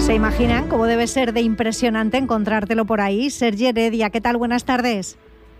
Se imaginan cómo debe ser de impresionante encontrártelo por ahí. Sergi Heredia, ¿qué tal? Buenas tardes.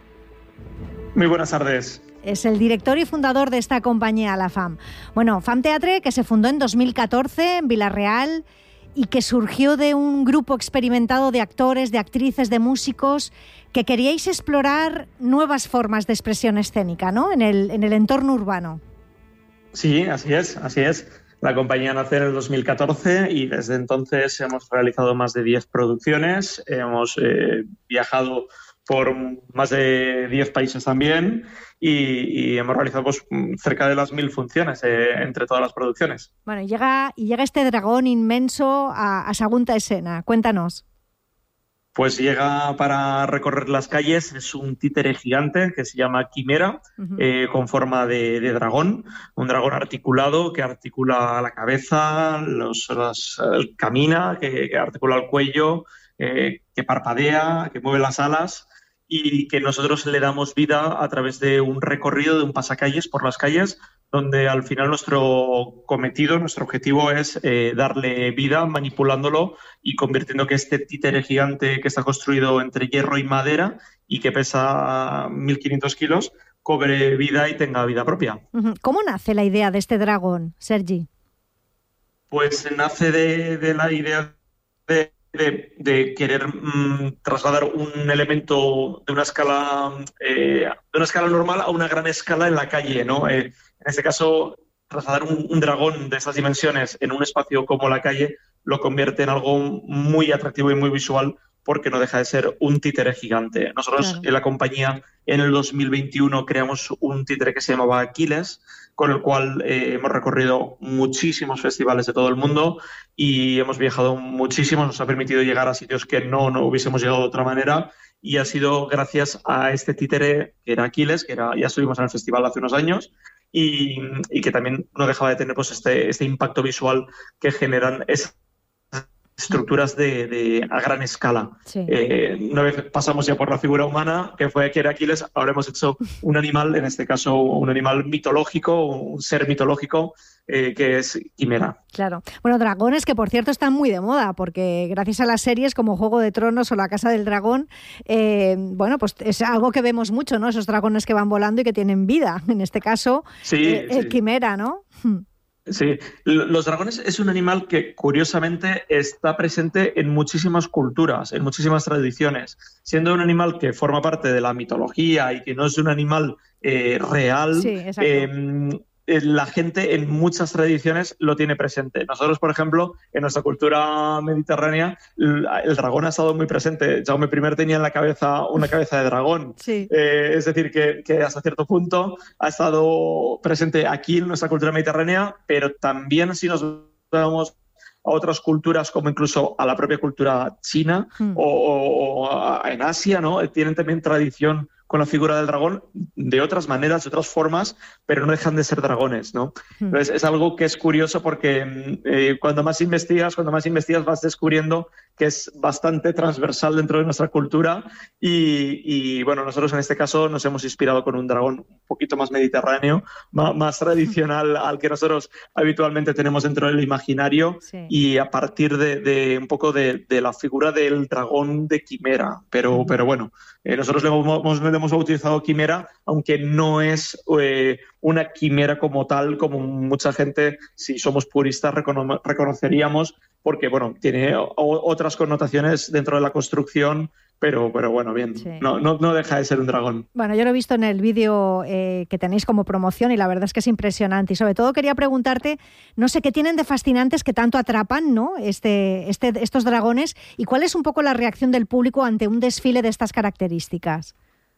Muy buenas tardes. Es el director y fundador de esta compañía, la FAM. Bueno, FAM Teatre, que se fundó en 2014 en Vila-real y que surgió de un grupo experimentado de actores, de actrices, de músicos, que queríais explorar nuevas formas de expresión escénica, ¿no? En el entorno urbano. Sí, así es. La compañía nace en el 2014 y desde entonces hemos realizado más de 10 producciones, hemos viajado por más de 10 países también y hemos realizado pues, cerca de las 1000 funciones entre todas las producciones. Bueno, y llega este dragón inmenso a Sagunta Escena. Cuéntanos. Pues llega para recorrer las calles, es un títere gigante que se llama Quimera, con forma de dragón, un dragón articulado que articula la cabeza, camina, que articula el cuello, que parpadea, que mueve las alas y que nosotros le damos vida a través de un recorrido, de un pasacalles por las calles, donde al final nuestro cometido, nuestro objetivo es darle vida manipulándolo y convirtiendo que este títere gigante que está construido entre hierro y madera y que pesa 1.500 kilos, cobre vida y tenga vida propia. ¿Cómo nace la idea de este dragón, Sergi? Pues nace de la idea de querer trasladar un elemento de una escala normal a una gran escala en la calle, ¿no? En este caso, trasladar un dragón de esas dimensiones en un espacio como la calle lo convierte en algo muy atractivo y muy visual porque no deja de ser un títere gigante. Nosotros en la compañía en el 2021 creamos un títere que se llamaba Aquiles, con el cual hemos recorrido muchísimos festivales de todo el mundo y hemos viajado muchísimo, nos ha permitido llegar a sitios que no hubiésemos llegado de otra manera y ha sido gracias a este títere que era Aquiles, ya estuvimos en el festival hace unos años y que también no dejaba de tener pues, este impacto visual que generan estructuras a gran escala. Sí. Una vez pasamos ya por la figura humana, que era Aquiles, ahora hemos hecho un animal, en este caso un animal mitológico, un ser mitológico, que es Quimera. Claro. Bueno, dragones que, por cierto, están muy de moda, porque gracias a las series como Juego de Tronos o La Casa del Dragón, bueno, pues es algo que vemos mucho, ¿no? Esos dragones que van volando y que tienen vida. En este caso, el Quimera, ¿no? Sí, los dragones es un animal que curiosamente está presente en muchísimas culturas, en muchísimas tradiciones, siendo un animal que forma parte de la mitología y que no es un animal real. Sí, exacto. La gente en muchas tradiciones lo tiene presente. Nosotros, por ejemplo, en nuestra cultura mediterránea, el dragón ha estado muy presente. Jaume I tenía en la cabeza una cabeza de dragón. Sí. Es decir, que hasta cierto punto ha estdo presente aquí en nuestra cultura mediterránea, pero también si nos vamos a otras culturas, como incluso a la propia cultura china o en Asia, ¿no? Tienen también tradición con la figura del dragón de otras maneras, de otras formas, pero no dejan de ser dragones, ¿no? Entonces es algo que es curioso porque cuando más investigas vas descubriendo que es bastante transversal dentro de nuestra cultura y bueno, nosotros en este caso nos hemos inspirado con un dragón un poquito más mediterráneo, más tradicional al que nosotros habitualmente tenemos dentro del imaginario. Sí. Y a partir de un poco de la figura del dragón de Quimera, pero bueno, nosotros le hemos bautizado Quimera, aunque no es una quimera como tal, como mucha gente, si somos puristas, reconoceríamos, porque bueno, tiene otras connotaciones dentro de la construcción, pero bueno, bien, sí. No deja de ser un dragón. Bueno, yo lo he visto en el vídeo que tenéis como promoción y la verdad es que es impresionante. Y sobre todo quería preguntarte, no sé, ¿qué tienen de fascinantes que tanto atrapan, ¿no? Estos dragones, y cuál es un poco la reacción del público ante un desfile de estas características.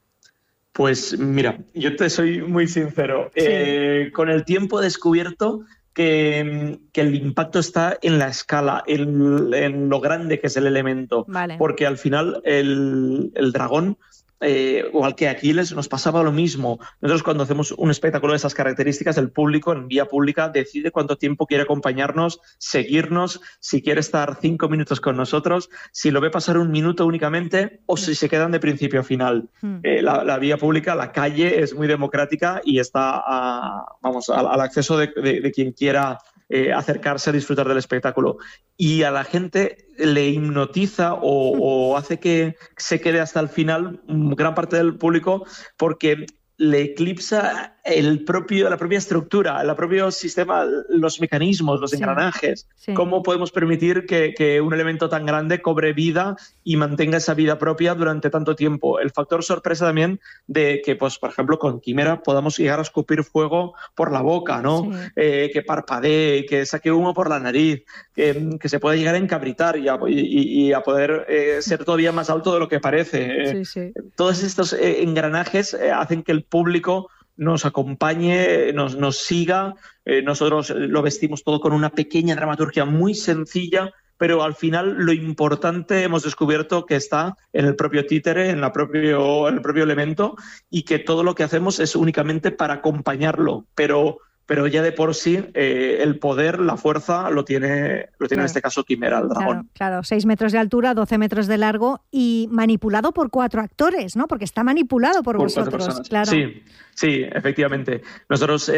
Pues mira, yo te soy muy sincero. Sí. Con el tiempo he descubierto que el impacto está en la escala, en lo grande que es el elemento. Vale. Porque al final el dragón, igual que Aquiles, nos pasaba lo mismo. Nosotros cuando hacemos un espectáculo de esas características, el público en vía pública decide cuánto tiempo quiere acompañarnos, seguirnos, si quiere estar 5 minutos con nosotros, si lo ve pasar 1 minuto únicamente o si se quedan de principio a final. La vía pública, la calle es muy democrática y está al acceso de quien quiera acercarse a disfrutar del espectáculo. Y a la gente le hipnotiza o hace que se quede hasta el final gran parte del público, porque le eclipsa la propia estructura, el propio sistema, los mecanismos, los engranajes. Sí. ¿Cómo podemos permitir que un elemento tan grande cobre vida y mantenga esa vida propia durante tanto tiempo? El factor sorpresa también de que, pues, por ejemplo, con Quimera podamos llegar a escupir fuego por la boca, ¿no? Sí. Que parpadee, que saque humo por la nariz, que se pueda llegar a encabritar y a poder ser todavía más alto de lo que parece. Sí. Todos estos engranajes hacen que el público nos acompañe, nos siga. Nosotros lo vestimos todo con una pequeña dramaturgia muy sencilla, pero al final lo importante hemos descubierto que está en el propio títere, en el propio elemento, y que todo lo que hacemos es únicamente para acompañarlo, pero ya de por sí el poder, la fuerza, lo tiene en este caso Quimera, el dragón. Claro, 6 metros de altura, 12 metros de largo y manipulado por 4 actores, ¿no? Porque está manipulado por vosotros. Claro. Sí, efectivamente. Nosotros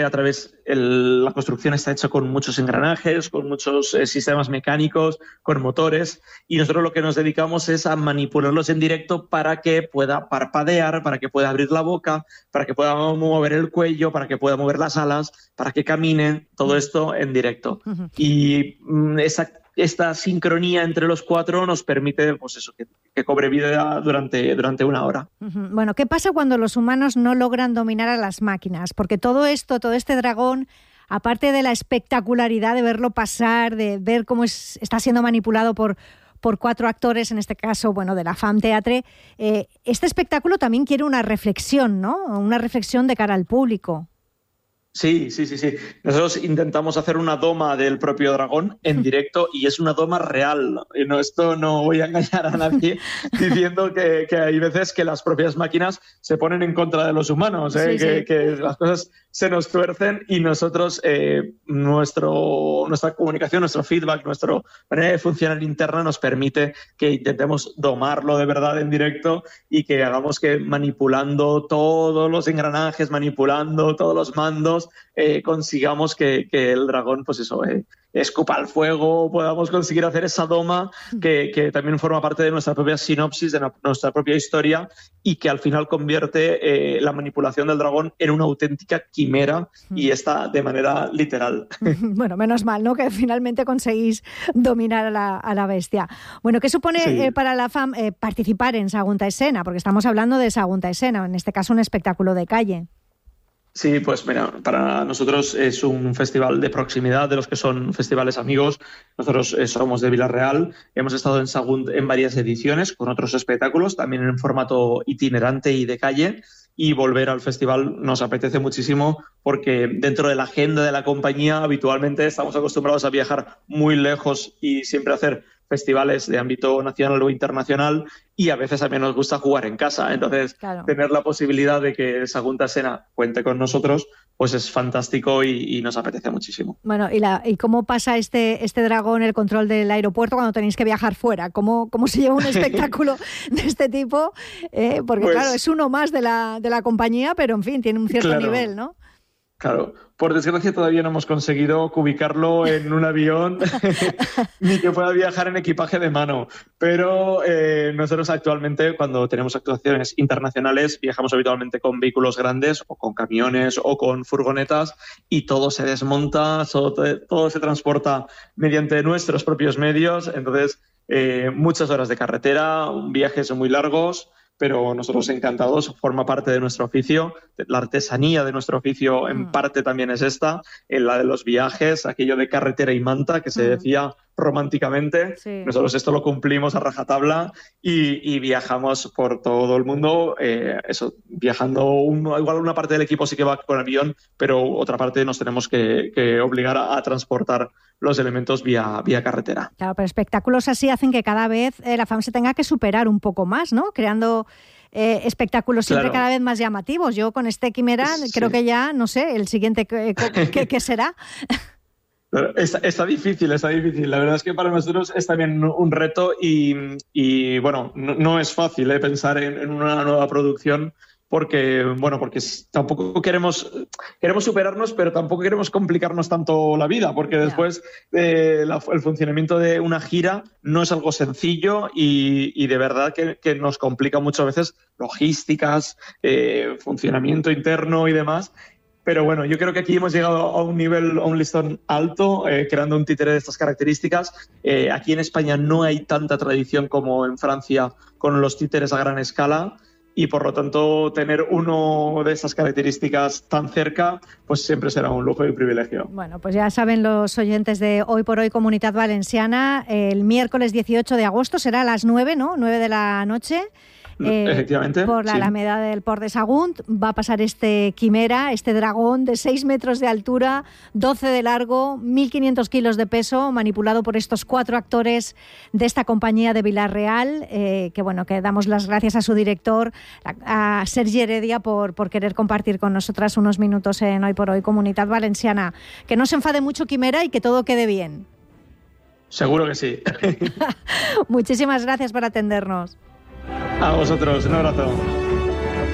la construcción está hecha con muchos engranajes, con muchos sistemas mecánicos, con motores, y nosotros lo que nos dedicamos es a manipularlos en directo para que pueda parpadear, para que pueda abrir la boca, para que pueda mover el cuello, para que pueda mover las alas, para que camine, todo esto en directo. Uh-huh. Y esta sincronía entre los 4 nos permite, pues eso, que cobre vida durante una hora. Uh-huh. Bueno, ¿qué pasa cuando los humanos no logran dominar a las máquinas? Porque todo este dragón, aparte de la espectacularidad de verlo pasar, de ver cómo está siendo manipulado por 4 actores, en este caso, bueno, de la Fam Teatre, este espectáculo también quiere una reflexión, ¿no? Una reflexión de cara al público. Sí. Nosotros intentamos hacer una doma del propio dragón en directo y es una doma real. Esto no voy a engañar a nadie diciendo que hay veces que las propias máquinas se ponen en contra de los humanos, que las cosas se nos tuercen y nosotros, nuestra comunicación, nuestro feedback, nuestra manera de funcionar interna nos permite que intentemos domarlo de verdad en directo y que hagamos que manipulando todos los engranajes, manipulando todos los mandos, consigamos que el dragón, pues eso, escupa el fuego, podamos conseguir hacer esa doma que también forma parte de nuestra propia sinopsis, de nuestra propia historia, y que al final convierte la manipulación del dragón en una auténtica quimera, y está de manera literal. Bueno, menos mal, ¿no?, que finalmente conseguís dominar a la bestia. Bueno, ¿qué supone para la FAM participar en Sagunta Escena? Porque estamos hablando de Sagunta Escena, en este caso un espectáculo de calle. Sí, pues mira, para nosotros es un festival de proximidad, de los que son festivales amigos. Nosotros somos de Vila-real, hemos estado en Sagunt en varias ediciones con otros espectáculos, también en formato itinerante y de calle, y volver al festival nos apetece muchísimo porque dentro de la agenda de la compañía habitualmente estamos acostumbrados a viajar muy lejos y siempre hacer festivales de ámbito nacional o internacional, y a veces a mí nos gusta jugar en casa. Entonces, tener la posibilidad de que Sagunta Escena cuente con nosotros, pues es fantástico y nos apetece muchísimo. Bueno, ¿y cómo pasa este dragón el control del aeropuerto cuando tenéis que viajar fuera? ¿Cómo se lleva un espectáculo de este tipo? Porque pues, claro, es uno más de la compañía, pero en fin, tiene un cierto nivel, ¿no? Claro, por desgracia todavía no hemos conseguido ubicarlo en un avión ni que pueda viajar en equipaje de mano, pero nosotros actualmente cuando tenemos actuaciones internacionales viajamos habitualmente con vehículos grandes o con camiones o con furgonetas, y todo se desmonta, todo se transporta mediante nuestros propios medios. Entonces muchas horas de carretera, viajes muy largos, pero nosotros encantados, forma parte de nuestro oficio, la artesanía de nuestro oficio en parte también es esta, en la de los viajes, aquello de carretera y manta que se decía románticamente. Sí. Nosotros esto lo cumplimos a rajatabla y viajamos por todo el mundo, viajando, igual una parte del equipo sí que va con avión, pero otra parte nos tenemos que obligar a transportar los elementos vía carretera. Claro, pero espectáculos así hacen que cada vez la FAM se tenga que superar un poco más, ¿no? Creando espectáculos siempre cada vez más llamativos. Yo con este Quimera creo que ya, no sé, el siguiente ¿qué será? Está difícil. La verdad es que para nosotros es también un reto y bueno, no es fácil pensar en una nueva producción porque tampoco queremos superarnos, pero tampoco queremos complicarnos tanto la vida, porque después el funcionamiento de una gira no es algo sencillo y de verdad que nos complica muchas veces logísticas, funcionamiento interno y demás. Pero bueno, yo creo que aquí hemos llegado a un listón alto, creando un títere de estas características. Aquí en España no hay tanta tradición como en Francia con los títeres a gran escala, y por lo tanto tener uno de esas características tan cerca pues siempre será un lujo y un privilegio. Bueno, pues ya saben los oyentes de Hoy por Hoy Comunitat Valenciana, el miércoles 18 de agosto será a las 9, ¿no? 9 de la noche. Efectivamente. Por la Alameda del Port de Sagunt va a pasar este quimera, este dragón de 6 metros de altura, 12 de largo, 1.500 kilos de peso, manipulado por estos 4 actores de esta compañía de Vila-real, que damos las gracias a su director, a Sergi Heredia, por querer compartir con nosotras unos minutos en Hoy por Hoy Comunitat Valenciana. Que no se enfade mucho Quimera y que todo quede bien. Seguro que sí. Muchísimas gracias por atendernos. A vosotros, un abrazo.